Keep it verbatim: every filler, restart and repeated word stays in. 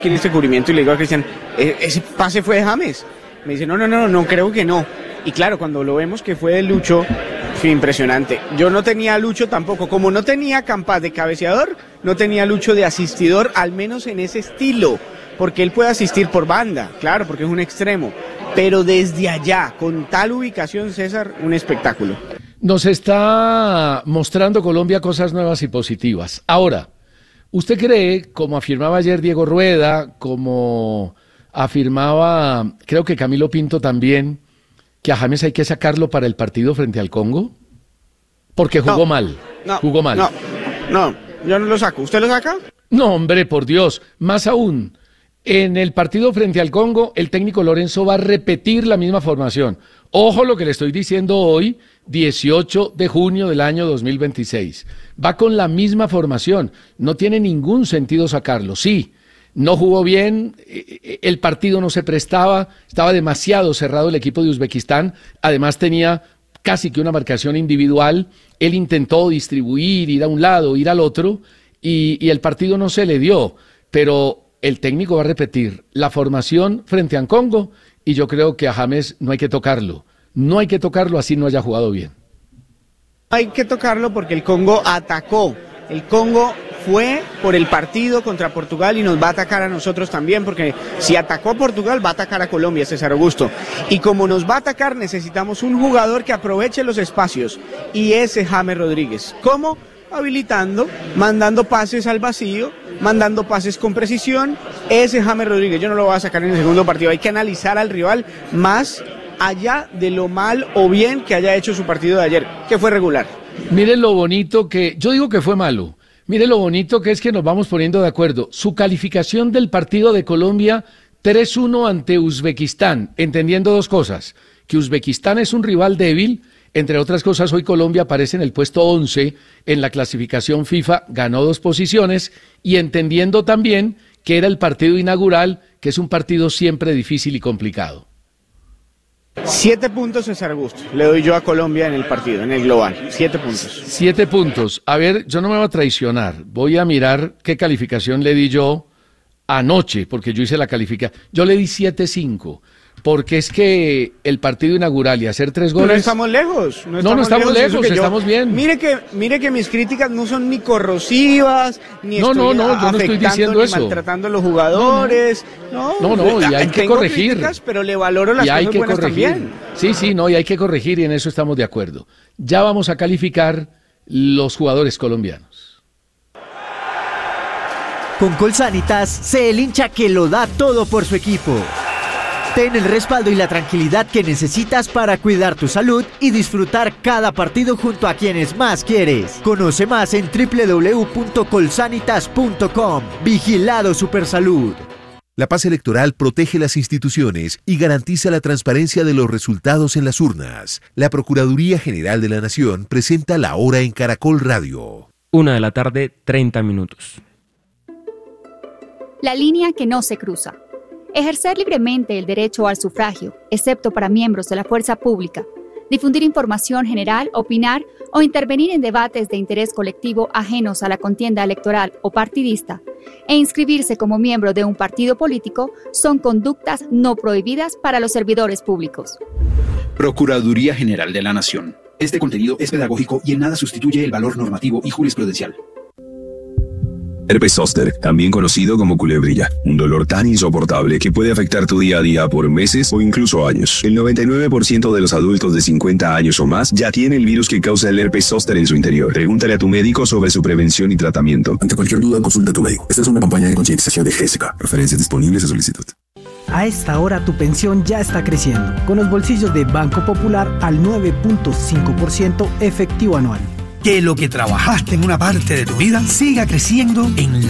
en este cubrimiento y le digo a Cristian, ¿ese pase fue de James? Me dice, no, no, no, no creo que no. Y claro, cuando lo vemos que fue de Lucho, fue impresionante. Yo no tenía a Lucho tampoco, como no tenía a Campas de cabeceador, no tenía a Lucho de asistidor, al menos en ese estilo, porque él puede asistir por banda, claro, porque es un extremo, pero desde allá, con tal ubicación, César, un espectáculo. Nos está mostrando Colombia cosas nuevas y positivas. Ahora, ¿usted cree, como afirmaba ayer Diego Rueda, como afirmaba, creo que Camilo Pinto también, que a James hay que sacarlo para el partido frente al Congo? Porque jugó no, mal, no, jugó mal. No, no, yo no lo saco. ¿Usted lo saca? No, hombre, por Dios. Más aún, en el partido frente al Congo, el técnico Lorenzo va a repetir la misma formación. Ojo lo que le estoy diciendo hoy, dieciocho de junio del año dos mil veintiséis. Va con la misma formación. No tiene ningún sentido sacarlo. Sí, no jugó bien, el partido no se prestaba, estaba demasiado cerrado el equipo de Uzbekistán, además tenía casi que una marcación individual, él intentó distribuir, ir a un lado, ir al otro, y, y el partido no se le dio, pero el técnico va a repetir la formación frente a Congo, y yo creo que a James no hay que tocarlo, no hay que tocarlo así no haya jugado bien. Hay que tocarlo porque el Congo atacó, el Congo fue por el partido contra Portugal y nos va a atacar a nosotros también, porque si atacó a Portugal va a atacar a Colombia, César Augusto. Y como nos va a atacar, necesitamos un jugador que aproveche los espacios, y ese James Rodríguez. ¿Cómo? Habilitando, mandando pases al vacío, mandando pases con precisión. Ese James Rodríguez, yo no lo voy a sacar en el segundo partido. Hay que analizar al rival más allá de lo mal o bien que haya hecho su partido de ayer, que fue regular. Miren lo bonito que, yo digo que fue malo. Mire lo bonito que es que nos vamos poniendo de acuerdo. Su calificación del partido de Colombia, tres uno ante Uzbekistán, entendiendo dos cosas, que Uzbekistán es un rival débil, entre otras cosas hoy Colombia aparece en el puesto once en la clasificación FIFA, ganó dos posiciones, y entendiendo también que era el partido inaugural, que es un partido siempre difícil y complicado. Siete puntos, César Augusto, le doy yo a Colombia en el partido, en el global, siete puntos. Siete puntos. A ver, yo no me voy a traicionar, voy a mirar qué calificación le di yo anoche, porque yo hice la calificación. Yo le di siete cinco, porque es que el partido inaugural y hacer tres goles... No estamos lejos. No estamos, no, no estamos lejos, lejos estamos yo, bien. Mire que, mire que mis críticas no son ni corrosivas, ni no, estoy no, no, yo no estoy diciendo ni eso. maltratando a los jugadores. No, no, no, no y hay que corregir. Críticas, pero le valoro las y hay cosas que buenas corregir. También. Sí, sí, no, y hay que corregir y en eso estamos de acuerdo. Ya vamos a calificar los jugadores colombianos. Con Colsanitas, sé el hincha que lo da todo por su equipo. Ten el respaldo y la tranquilidad que necesitas para cuidar tu salud y disfrutar cada partido junto a quienes más quieres. Conoce más en doble u doble u doble u punto colsanitas punto com. Vigilado Supersalud. La paz electoral protege las instituciones y garantiza la transparencia de los resultados en las urnas. La Procuraduría General de la Nación presenta La Hora en Caracol Radio. Una de la tarde, treinta minutos. La línea que no se cruza. Ejercer libremente el derecho al sufragio, excepto para miembros de la fuerza pública, difundir información general, opinar o intervenir en debates de interés colectivo ajenos a la contienda electoral o partidista, e inscribirse como miembro de un partido político son conductas no prohibidas para los servidores públicos. Procuraduría General de la Nación. Este contenido es pedagógico y en nada sustituye el valor normativo y jurisprudencial. Herpes zóster, también conocido como culebrilla, un dolor tan insoportable que puede afectar tu día a día por meses o incluso años. El noventa y nueve por ciento de los adultos de cincuenta años o más ya tiene el virus que causa el herpes zóster en su interior. Pregúntale a tu médico sobre su prevención y tratamiento. Ante cualquier duda, consulta a tu médico. Esta es una campaña de concientización de G S K. Referencias disponibles a solicitud. A esta hora tu pensión ya está creciendo, con los bolsillos de Banco Popular al nueve punto cinco por ciento efectivo anual. Que lo que trabajaste en una parte de tu vida siga creciendo en la